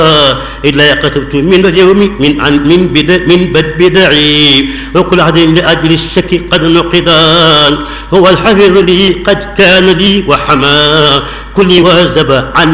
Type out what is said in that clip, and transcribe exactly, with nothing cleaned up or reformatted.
إلا كتبت من اليوم من عن من بدا من بد بدعي وكل عهد لأجل الشك قد نقدا هو الحفظ لي قد كان لي وحما كل وزب عن